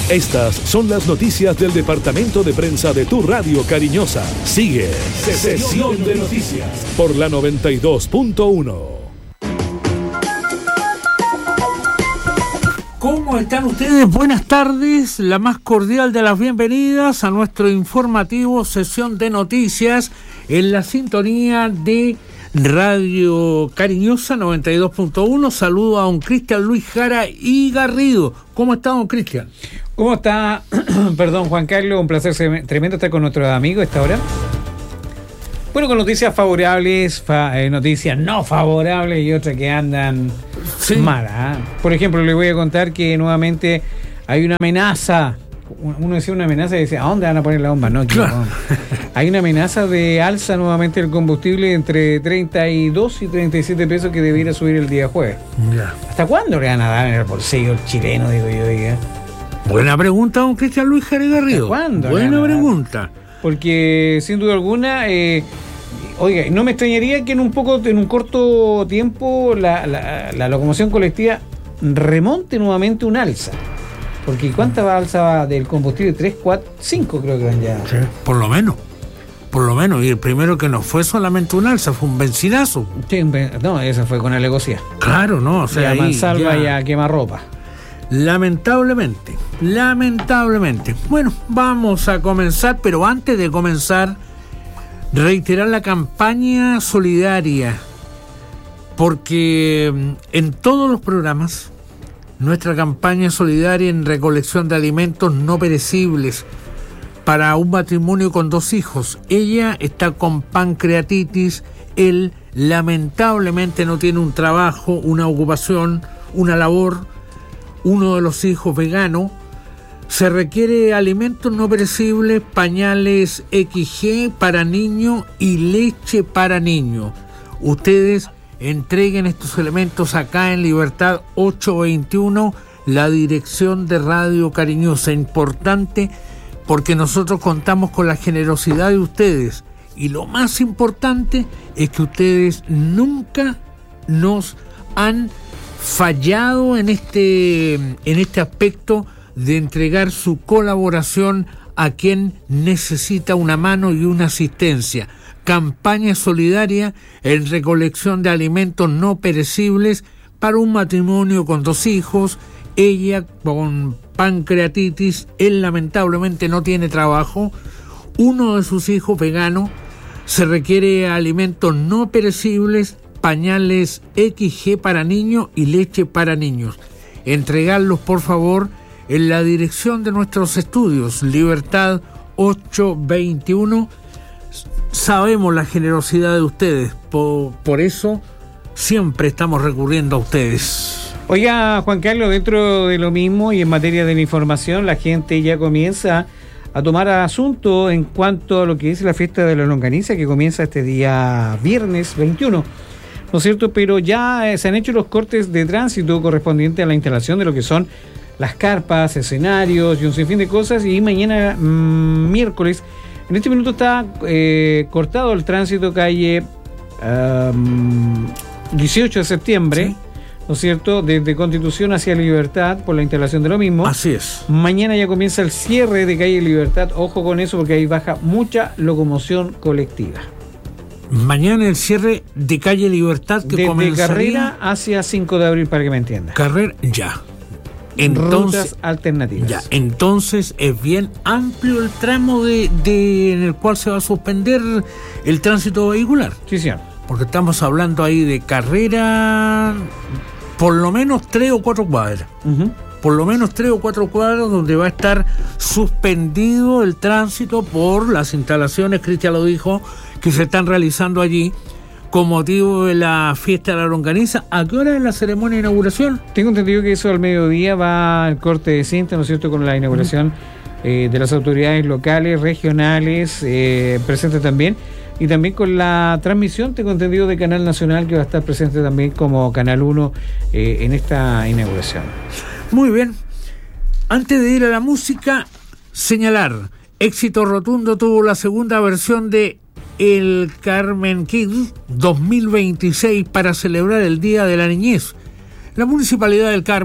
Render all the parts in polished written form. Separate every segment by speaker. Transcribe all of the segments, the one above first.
Speaker 1: Estas son las noticias del Departamento de Prensa de tu radio cariñosa. Sigue Sesión de Noticias por la 92.1.
Speaker 2: ¿Cómo están ustedes? Buenas tardes, la más cordial de las bienvenidas a nuestro informativo Sesión de Noticias en la sintonía de Radio Cariñosa 92.1. Saludo a don Cristian Luis Jara y Garrido. ¿Cómo está, don Cristian?
Speaker 3: ¿Cómo está? Perdón, Juan Carlos, un placer tremendo estar con nuestros amigos a esta hora. Bueno, con noticias favorables, noticias no favorables y otras que andan malas. Por ejemplo, le voy a contar que nuevamente hay una amenaza. Uno decía una amenaza y decía, ¿a dónde van a poner la bomba? No, claro. Hay una amenaza de alza nuevamente del combustible entre 32 y 37 pesos que debiera subir el día jueves. Ya. ¿Hasta cuándo le van a dar en el bolsillo el chileno, digo yo? Diga?
Speaker 2: Buena pregunta, don Cristian Luis Jara y Garrido.
Speaker 3: ¿Hasta cuándo?
Speaker 2: Buena pregunta.
Speaker 3: Porque sin duda alguna, oiga, no me extrañaría que en un corto tiempo la locomoción colectiva remonte nuevamente un alza. Porque ¿cuánta alza del combustible? 3, 4, 5 creo que van ya.
Speaker 2: Sí, por lo menos. Y el primero que no fue solamente un alza, fue un benzinazo.
Speaker 3: Sí, no, esa fue con alegocía.
Speaker 2: Claro, no, o sea,
Speaker 3: a mansalva y a quemarropa.
Speaker 2: Lamentablemente. Bueno, vamos a comenzar, pero antes de comenzar, reiterar la campaña solidaria, porque en todos los programas, nuestra campaña solidaria en recolección de alimentos no perecibles para un matrimonio con 2 hijos. Ella está con pancreatitis, él lamentablemente no tiene un trabajo, una ocupación, una labor, uno de los hijos vegano. Se requiere alimentos no perecibles, pañales XG para niño y leche para niño. Ustedes entreguen estos elementos acá en Libertad 821, la dirección de Radio Cariñosa. Importante porque nosotros contamos con la generosidad de ustedes. Y lo más importante es que ustedes nunca nos han fallado en este aspecto de entregar su colaboración a quien necesita una mano y una asistencia. Campaña solidaria en recolección de alimentos no perecibles para un matrimonio con 2 hijos, ella con pancreatitis, él lamentablemente no tiene trabajo, uno de sus hijos vegano. Se requiere alimentos no perecibles, pañales XG para niños y leche para niños. Entregarlos, por favor, en la dirección de nuestros estudios, Libertad 821. Sabemos la generosidad de ustedes, por eso siempre estamos recurriendo a ustedes.
Speaker 3: Oiga, Juan Carlos, dentro de lo mismo y en materia de la información, la gente ya comienza a tomar asunto en cuanto a lo que es la fiesta de la longaniza, que comienza este día viernes 21, ¿no es cierto? Pero ya se han hecho los cortes de tránsito correspondientes a la instalación de lo que son las carpas, escenarios y un sinfín de cosas, y mañana miércoles, en este minuto está cortado el tránsito calle 18 de septiembre, ¿sí? ¿No es cierto? Desde Constitución hacia Libertad por la instalación de lo mismo.
Speaker 2: Así es.
Speaker 3: Mañana ya comienza el cierre de calle Libertad. Ojo con eso porque ahí baja mucha locomoción colectiva.
Speaker 2: Mañana el cierre de calle Libertad que
Speaker 3: desde
Speaker 2: comenzaría...
Speaker 3: Carrera hacia 5 de abril, para que me entienda.
Speaker 2: Carrera, ya. Entonces,
Speaker 3: rutas alternativas.
Speaker 2: Ya, entonces es bien amplio el tramo en el cual se va a suspender el tránsito vehicular.
Speaker 3: Sí, señor.
Speaker 2: Porque estamos hablando ahí de Carrera, por lo menos 3 o 4 cuadras. Uh-huh. Por lo menos 3 o 4 cuadras donde va a estar suspendido el tránsito por las instalaciones, Cristian lo dijo, que se están realizando allí con motivo de la fiesta de la longaniza. ¿A qué hora es la ceremonia de inauguración?
Speaker 3: Tengo entendido que eso al mediodía va el corte de cinta, ¿no es cierto?, con la inauguración de las autoridades locales, regionales, presentes también, y también con la transmisión, tengo entendido, de Canal Nacional, que va a estar presente también como Canal 1 en esta inauguración.
Speaker 2: Muy bien. Antes de ir a la música, señalar, éxito rotundo tuvo la segunda versión de el Carmen Kids 2026 para celebrar el Día de la Niñez. La Municipalidad del Carmen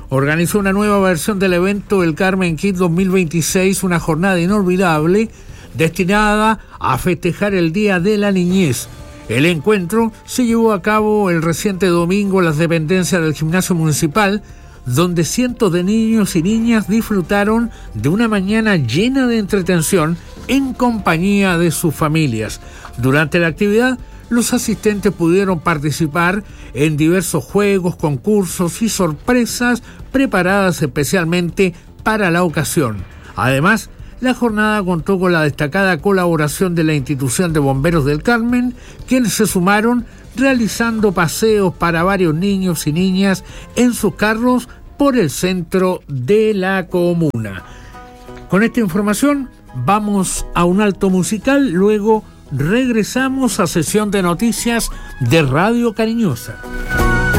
Speaker 2: organizó una nueva versión del evento El Carmen Kid 2026, una jornada inolvidable destinada a festejar el Día de la Niñez. El encuentro se llevó a cabo el reciente domingo en las dependencias del gimnasio municipal, donde cientos de niños y niñas disfrutaron de una mañana llena de entretención en compañía de sus familias. Durante la actividad, los asistentes pudieron participar en diversos juegos, concursos y sorpresas preparadas especialmente para la ocasión. Además, la jornada contó con la destacada colaboración de la institución de Bomberos del Carmen, quienes se sumaron realizando paseos para varios niños y niñas en sus carros por el centro de la comuna. Con esta información vamos a un alto musical, luego regresamos a sesión de noticias de Radio Cariñosa.